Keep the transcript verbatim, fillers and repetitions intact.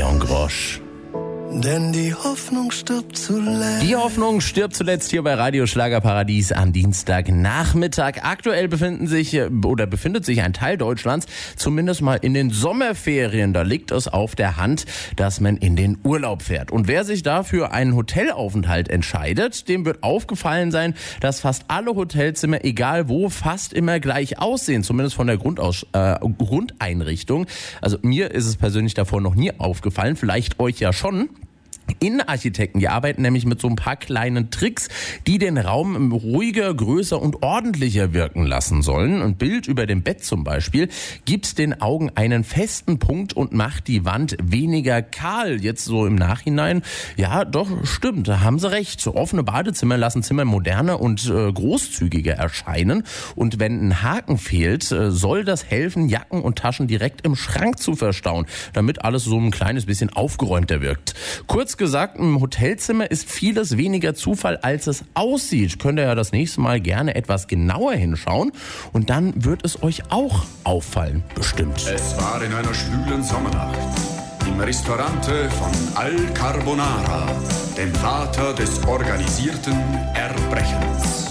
Leon Grosch. Denn die Hoffnung stirbt zuletzt. Die Hoffnung stirbt zuletzt hier bei Radio Schlagerparadies am Dienstagnachmittag. Aktuell befinden sich oder befindet sich ein Teil Deutschlands zumindest mal in den Sommerferien. Da liegt es auf der Hand, dass man in den Urlaub fährt. Und wer sich dafür einen Hotelaufenthalt entscheidet, dem wird aufgefallen sein, dass fast alle Hotelzimmer, egal wo, fast immer gleich aussehen. Zumindest von der Grundaus- äh, Grundeinrichtung. Also mir ist es persönlich davor noch nie aufgefallen. Vielleicht euch ja schon. Innenarchitekten, die arbeiten nämlich mit so ein paar kleinen Tricks, die den Raum ruhiger, größer und ordentlicher wirken lassen sollen. Ein Bild über dem Bett zum Beispiel gibt den Augen einen festen Punkt und macht die Wand weniger kahl. Jetzt so im Nachhinein, ja doch, stimmt, da haben sie recht. Offene Badezimmer lassen Zimmer moderner und äh, großzügiger erscheinen. Und wenn ein Haken fehlt, äh, soll das helfen, Jacken und Taschen direkt im Schrank zu verstauen, damit alles so ein kleines bisschen aufgeräumter wirkt. Kurz gesagt, im Hotelzimmer ist vieles weniger Zufall, als es aussieht. Könnt ihr ja das nächste Mal gerne etwas genauer hinschauen und dann wird es euch auch auffallen, bestimmt. Es war in einer schwülen Sommernacht im Restaurante von Al Carbonara, dem Vater des organisierten Erbrechens.